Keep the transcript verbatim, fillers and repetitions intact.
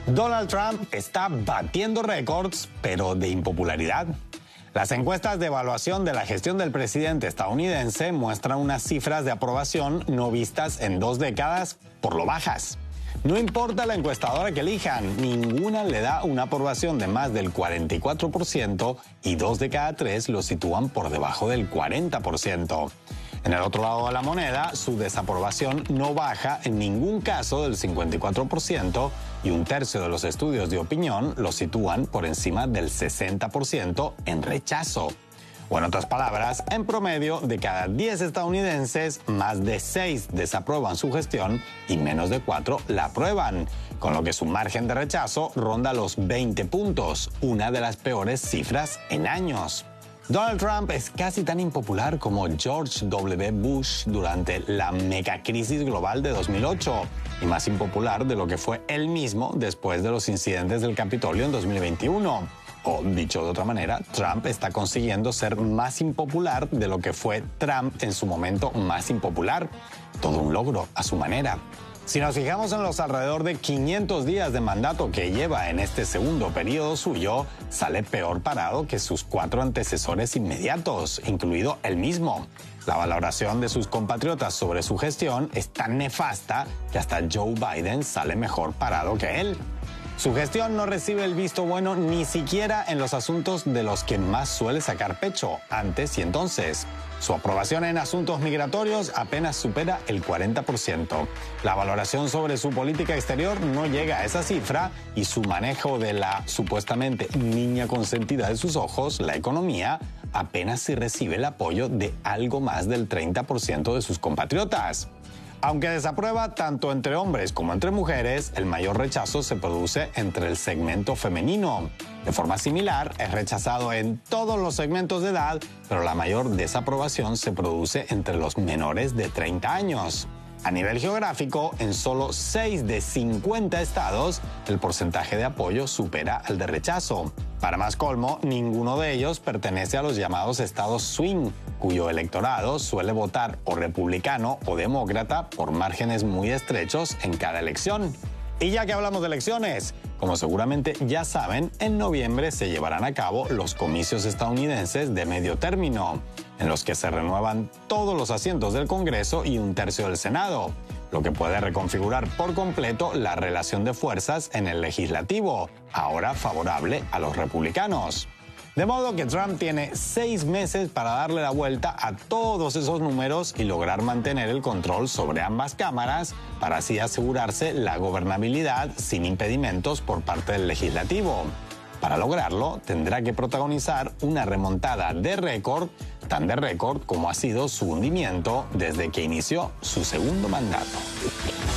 Donald Trump está batiendo récords, pero de impopularidad. Las encuestas de evaluación de la gestión del presidente estadounidense muestran unas cifras de aprobación no vistas en dos décadas por lo bajas. No importa la encuestadora que elijan, ninguna le da una aprobación de más del cuarenta y cuatro por ciento y dos de cada tres lo sitúan por debajo del cuarenta por ciento. En el otro lado de la moneda, su desaprobación no baja en ningún caso del cincuenta y cuatro por ciento y un tercio de los estudios de opinión lo sitúan por encima del sesenta por ciento en rechazo. O en otras palabras, en promedio, de cada diez estadounidenses, más de seis desaprueban su gestión y menos de cuatro la aprueban, con lo que su margen de rechazo ronda los veinte puntos, una de las peores cifras en años. Donald Trump es casi tan impopular como George W. Bush durante la megacrisis global de dos mil ocho y más impopular de lo que fue él mismo después de los incidentes del Capitolio en dos mil veintiuno. O, dicho de otra manera, Trump está consiguiendo ser más impopular de lo que fue Trump en su momento más impopular. Todo un logro a su manera. Si nos fijamos en los alrededor de quinientos días de mandato que lleva en este segundo periodo suyo, sale peor parado que sus cuatro antecesores inmediatos, incluido él mismo. La valoración de sus compatriotas sobre su gestión es tan nefasta que hasta Joe Biden sale mejor parado que él. Su gestión no recibe el visto bueno ni siquiera en los asuntos de los que más suele sacar pecho, antes y entonces. Su aprobación en asuntos migratorios apenas supera el cuarenta por ciento. La valoración sobre su política exterior no llega a esa cifra y su manejo de la supuestamente niña consentida de sus ojos, la economía, apenas si recibe el apoyo de algo más del treinta por ciento de sus compatriotas. Aunque desaprueba tanto entre hombres como entre mujeres, el mayor rechazo se produce entre el segmento femenino. De forma similar, es rechazado en todos los segmentos de edad, pero la mayor desaprobación se produce entre los menores de treinta años. A nivel geográfico, en solo seis de cincuenta estados, el porcentaje de apoyo supera al de rechazo. Para más colmo, ninguno de ellos pertenece a los llamados estados swing, cuyo electorado suele votar o republicano o demócrata por márgenes muy estrechos en cada elección. Y ya que hablamos de elecciones, como seguramente ya saben, en noviembre se llevarán a cabo los comicios estadounidenses de medio término, en los que se renuevan todos los asientos del Congreso y un tercio del Senado, lo que puede reconfigurar por completo la relación de fuerzas en el legislativo, ahora favorable a los republicanos. De modo que Trump tiene seis meses para darle la vuelta a todos esos números y lograr mantener el control sobre ambas cámaras para así asegurarse la gobernabilidad sin impedimentos por parte del legislativo. Para lograrlo, tendrá que protagonizar una remontada de récord, tan de récord como ha sido su hundimiento desde que inició su segundo mandato.